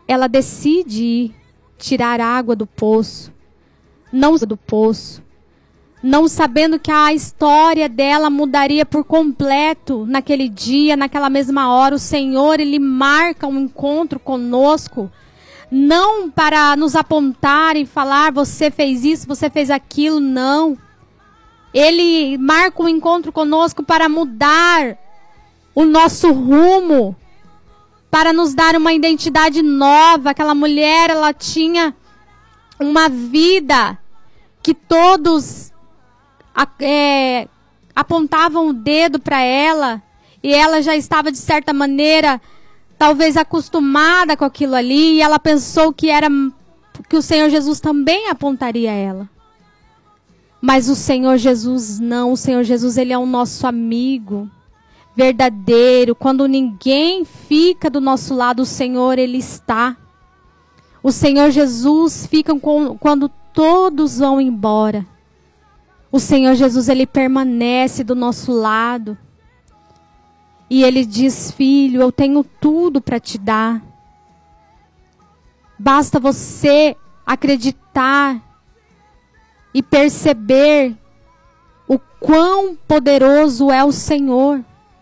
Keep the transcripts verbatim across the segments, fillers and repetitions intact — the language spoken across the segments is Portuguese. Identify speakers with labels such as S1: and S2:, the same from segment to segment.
S1: ela decide ir tirar água do poço, não do poço, não sabendo que a história dela mudaria por completo naquele dia, naquela mesma hora. O Senhor, Ele marca um encontro conosco, não para nos apontar e falar, você fez isso, você fez aquilo, não. Ele marca um encontro conosco para mudar o nosso rumo, para nos dar uma identidade nova. Aquela mulher, ela tinha uma vida que todos é, apontavam o dedo para ela, e ela já estava, de certa maneira, talvez acostumada com aquilo ali, e ela pensou que, era, que o Senhor Jesus também apontaria ela. Mas o Senhor Jesus não, o Senhor Jesus, Ele é o nosso amigo verdadeiro. Quando ninguém fica do nosso lado, o Senhor, Ele está. O Senhor Jesus fica com, quando todos vão embora. O Senhor Jesus, Ele permanece do nosso lado. E Ele diz, filho, eu tenho tudo para te dar. Basta você acreditar e perceber o quão poderoso é o Senhor.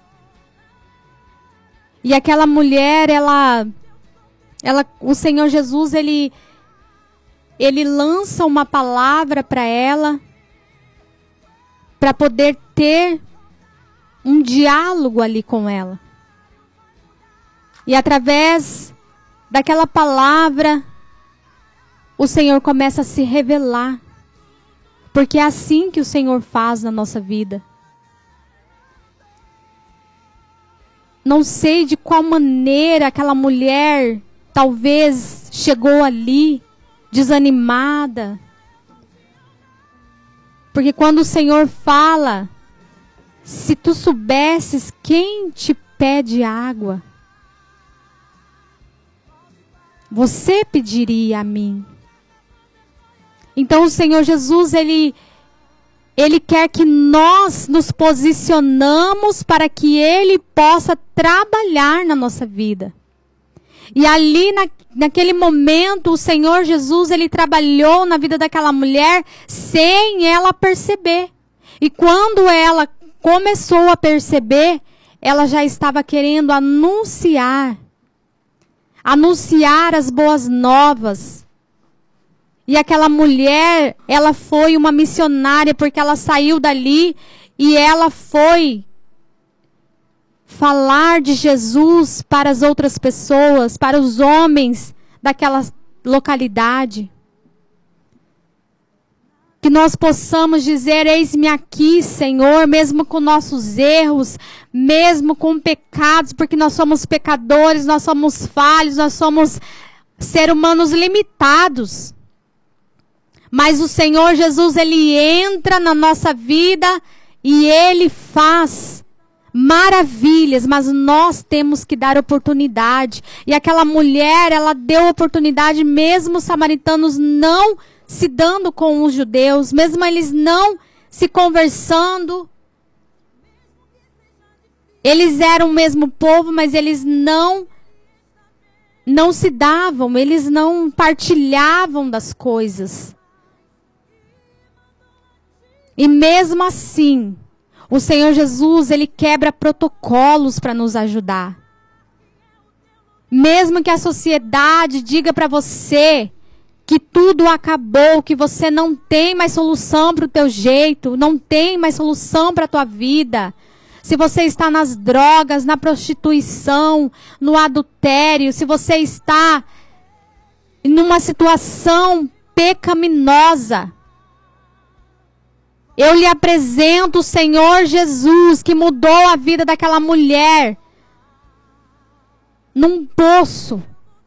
S1: E aquela mulher, ela, ela, o Senhor Jesus, ele, ele lança uma palavra para ela, para poder ter um diálogo ali com ela. E através daquela palavra, o Senhor começa a se revelar. Porque é assim que o Senhor faz na nossa vida. Não sei de qual maneira aquela mulher talvez chegou ali desanimada. Porque quando o Senhor fala, se tu soubesses quem te pede água, você pediria a mim. Então o Senhor Jesus, Ele, Ele quer que nós nos posicionamos para que Ele possa trabalhar na nossa vida. E ali, na, naquele momento, o Senhor Jesus, Ele trabalhou na vida daquela mulher sem ela perceber. E quando ela começou a perceber, ela já estava querendo anunciar, anunciar as boas novas. E aquela mulher, ela foi uma missionária, porque ela saiu dali e ela foi falar de Jesus para as outras pessoas, para os homens daquela localidade. Que nós possamos dizer, eis-me aqui, Senhor, mesmo com nossos erros, mesmo com pecados, porque nós somos pecadores, nós somos falhos, nós somos seres humanos limitados. Mas o Senhor Jesus, Ele entra na nossa vida e Ele faz maravilhas, mas nós temos que dar oportunidade. E aquela mulher, ela deu oportunidade, mesmo os samaritanos não se dando com os judeus, mesmo eles não se conversando. Eles eram o mesmo povo, mas eles não, não se davam, eles não partilhavam das coisas. E mesmo assim, o Senhor Jesus, Ele quebra protocolos para nos ajudar. Mesmo que a sociedade diga para você que tudo acabou, que você não tem mais solução para o teu jeito, não tem mais solução para a tua vida. Se você está nas drogas, na prostituição, no adultério, se você está numa situação pecaminosa, eu lhe apresento o Senhor Jesus, que mudou a vida daquela mulher num poço.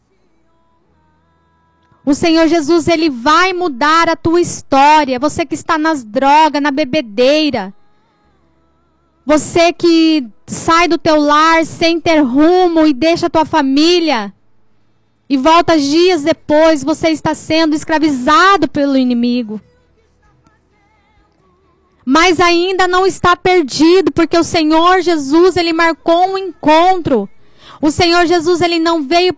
S1: O Senhor Jesus, Ele vai mudar a tua história. Você que está nas drogas, na bebedeira. Você que sai do teu lar sem ter rumo e deixa a tua família. E volta dias depois, você está sendo escravizado pelo inimigo. Mas ainda não está perdido, porque o Senhor Jesus, Ele marcou um encontro. O Senhor Jesus, Ele não veio